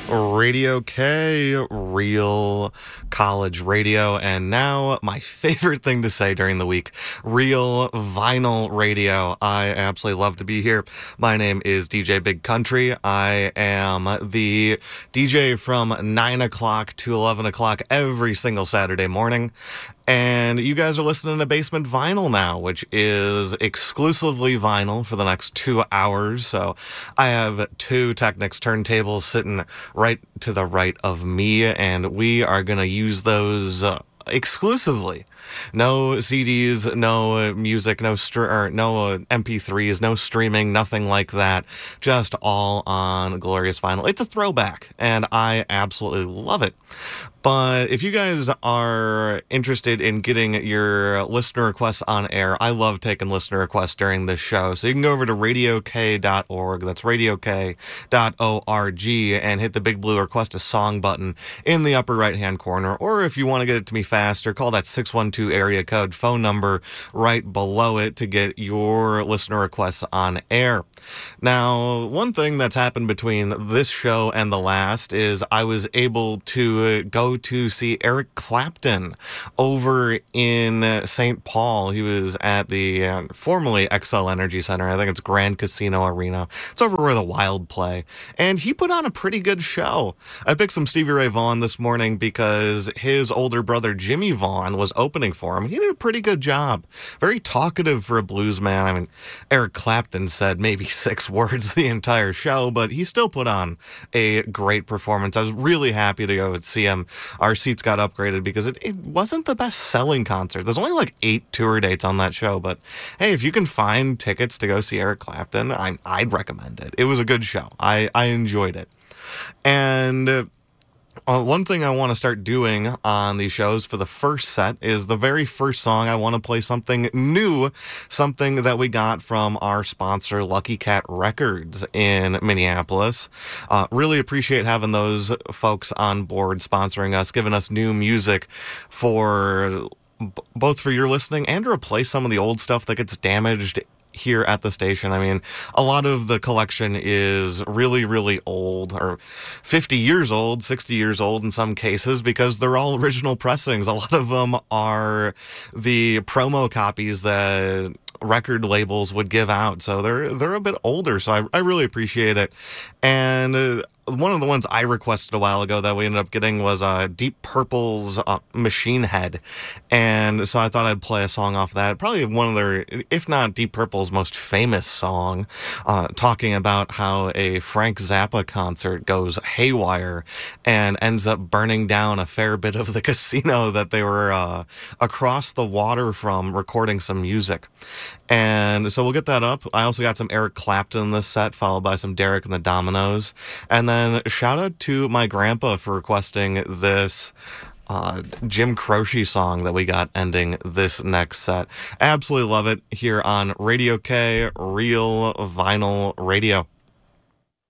Radio K, real college radio, and now my favorite thing to say during the week, real vinyl radio. I absolutely love to be here. My name is DJ Big Country. I am the DJ from 9 o'clock to 11 o'clock every single Saturday morning. And you guys are listening to Basement Vinyl now, which is exclusively vinyl for the next 2 hours. So I have two Technics turntables sitting right to the right of me, and we are going to use those exclusively. No CDs, no music, no MP3s, no streaming, nothing like that. Just all on glorious vinyl. It's a throwback, and I absolutely love it. But if you guys are interested in getting your listener requests on air, I love taking listener requests during this show. So you can go over to radiok.org, that's radiok.org, and hit the big blue request a song button in the upper right-hand corner. Or if you want to get it to me faster, call that 612 area code phone number right below it to get your listener requests on air. Now, one thing that's happened between this show and the last is I was able to go to see Eric Clapton over in St. Paul. He was at the formerly XL Energy Center. I think it's Grand Casino Arena. It's over where the Wild play. And he put on a pretty good show. I picked some Stevie Ray Vaughan this morning because his older brother Jimmy Vaughan was opening for him. He did a pretty good job. Very talkative for a blues man. I mean, Eric Clapton said maybe 6 words the entire show, but he still put on a great performance. I was really happy to go and see him. Our seats got upgraded because it wasn't the best selling concert. There's only like 8 tour dates on that show, but hey, if you can find tickets to go see Eric Clapton, I'd recommend it. It was a good show. I enjoyed it. And one thing I want to start doing on these shows for the first set is the very first song. I want to play something new, something that we got from our sponsor, Lucky Cat Records in Minneapolis. Really appreciate having those folks on board sponsoring us, giving us new music for both for your listening and to replace some of the old stuff that gets damaged here at the station. I mean, a lot of the collection is really, really old, or 50 years old, 60 years old in some cases, because they're all original pressings. A lot of them are the promo copies that record labels would give out, so they're a bit older, so I really appreciate it. And one of the ones I requested a while ago that we ended up getting was Deep Purple's Machine Head. And so I thought I'd play a song off that. Probably one of their, if not Deep Purple's most famous song, talking about how a Frank Zappa concert goes haywire and ends up burning down a fair bit of the casino that they were across the water from recording some music. And so we'll get that up. I also got some Eric Clapton in this set, followed by some Derek and the Dominoes. And then shout out to my grandpa for requesting this Jim Croce song that we got ending this next set. Absolutely love it here on Radio K, real vinyl radio.